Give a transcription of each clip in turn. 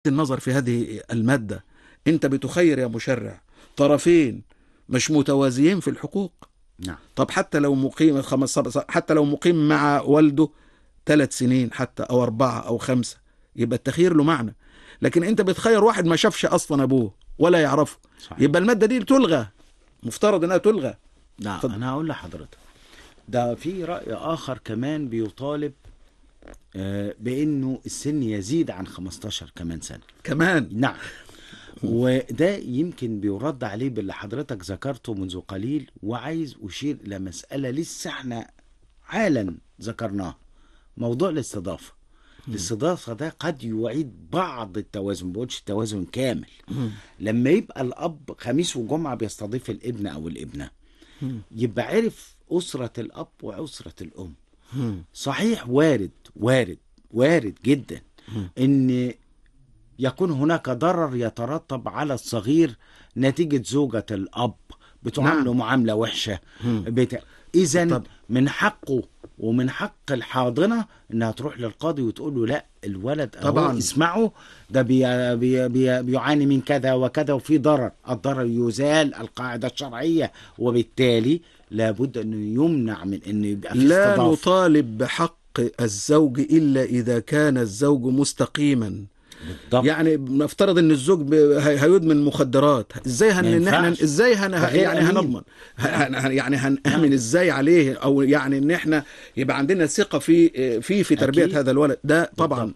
النظر في هذه المادة، انت بتخير يا مشرع طرفين مش متوازيين في الحقوق. نعم. طب حتى لو مقيم مع والده 3 سنين حتى او 4 أو 5، يبقى التخيير له معنى. لكن انت بتخير واحد ما شافش اصلا ابوه ولا يعرفه، صحيح. يبقى المادة دي تلغى، مفترض انها تلغى. لا انا هقول لحضرتك، ده في رأي اخر كمان بيطالب بانه السن يزيد عن 15 كمان سنة كمان. نعم. وده يمكن بيرد عليه باللي حضرتك ذكرته منذ قليل، وعايز أشير إلى مسألة لسه احنا حالا ذكرناها، موضوع الاستضافة. الاستضافة ده قد يعيد بعض التوازن، ما بقولش التوازن كامل. لما يبقى الأب خميس وجمعة بيستضيف الابن أو الابنة، يبقى عرف أسرة الأب وأسرة الأم. صحيح وارد جدا إن يكون هناك ضرر يترتب على الصغير نتيجة زوجة الأب بتعامله معاملة وحشة. إذن من حقه ومن حق الحاضنة إنها تروح للقاضي وتقول له لا، الولد طبعا اسمعه، ده بيعاني من كذا وكذا وفي ضرر، الضرر يزال، القاعدة الشرعية، وبالتالي لابد أنه يمنع من أنه يبقى في لا استضافة. نطالب بحق الزوج إلا إذا كان الزوج مستقيما. بالضبط. يعني نفترض ان الزوج هيدمن مخدرات، ازاي هنضمن يعني هنأمن ازاي عليه، او يعني ان احنا يبقى عندنا ثقة في تربية أكيد. هذا الولد ده طبعا.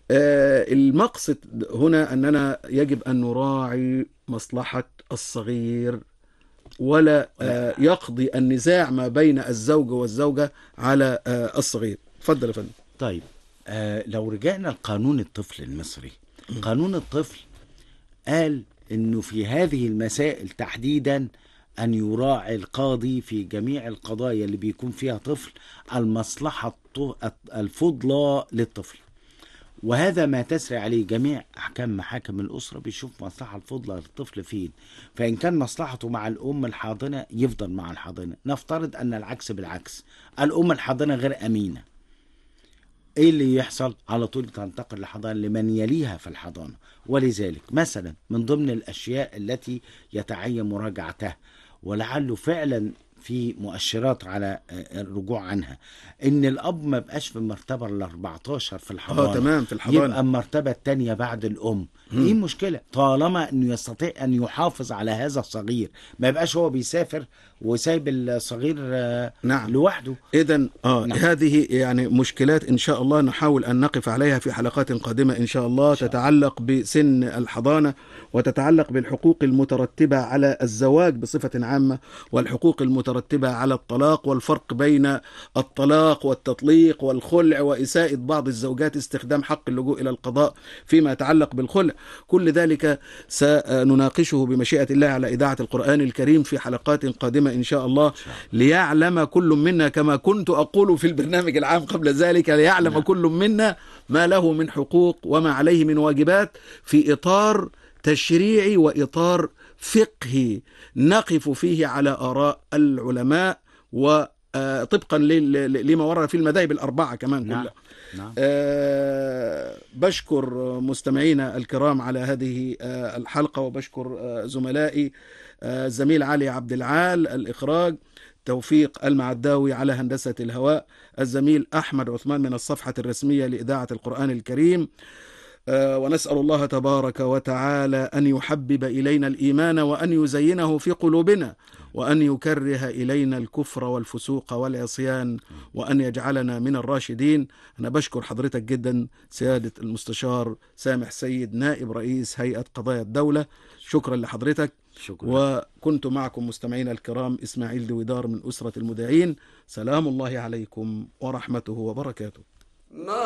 المقصد هنا اننا يجب ان نراعي مصلحة الصغير، ولا يقضي النزاع ما بين الزوج والزوجة على الصغير. اتفضل يا فندم. طيب لو رجعنا لقانون الطفل المصري، قانون الطفل قال انه في هذه المسائل تحديدا ان يراعي القاضي في جميع القضايا اللي بيكون فيها طفل المصلحة الفضلى للطفل، وهذا ما تسري عليه جميع احكام محاكم الاسرة. بيشوف مصلحة الفضلى للطفل فين، فان كان مصلحته مع الام الحاضنة يفضل مع الحاضنة. نفترض ان العكس بالعكس، الام الحاضنة غير امينة، ايه اللي يحصل؟ على طول تنتقل لحضانة لمن يليها في الحضانة. ولذلك مثلا من ضمن الاشياء التي يتعين مراجعتها، ولعله فعلا في مؤشرات على الرجوع عنها، ان الاب ما بقاش في المرتبة ال14 في الحضانة، تمام، في الحضانة يبقى المرتبة الثانية بعد الام. ايه المشكلة طالما انه يستطيع ان يحافظ على هذا الصغير، ما يبقاش هو بيسافر وسايب الصغير نعم. لوحده. إذن نعم. هذه يعني مشكلات إن شاء الله نحاول أن نقف عليها في حلقات قادمة إن شاء الله، تتعلق بسن الحضانة، وتتعلق بالحقوق المترتبة على الزواج بصفة عامة، والحقوق المترتبة على الطلاق، والفرق بين الطلاق والتطليق والخلع، وإساءة بعض الزوجات استخدام حق اللجوء إلى القضاء فيما يتعلق بالخلع. كل ذلك سنناقشه بمشيئة الله على إذاعة القرآن الكريم في حلقات قادمة إن شاء الله، ليعلم كل منا كما كنت أقول في البرنامج العام قبل ذلك، ليعلم كل منا ما له من حقوق وما عليه من واجبات في إطار تشريعي وإطار فقهي نقف فيه على آراء العلماء، وطبقا لما ورد في المذاهب الأربعة كمان كلها. نعم. بشكر مستمعينا الكرام على هذه الحلقة، وبشكر زملائي الزميل علي عبد العال الإخراج، توفيق المعداوي على هندسة الهواء، الزميل أحمد عثمان من الصفحة الرسمية لإذاعة القرآن الكريم. ونسأل الله تبارك وتعالى أن يحبب إلينا الإيمان، وأن يزينه في قلوبنا، وأن يكره إلينا الكفر والفسوق والعصيان، وأن يجعلنا من الراشدين. أنا بشكر حضرتك جدا سيادة المستشار سامح سيد نائب رئيس هيئة قضايا الدولة، شكرا لحضرتك. شكرا. وكنت معكم مستمعين الكرام إسماعيل دويدار من أسرة المذيعين. سلام الله عليكم ورحمته وبركاته.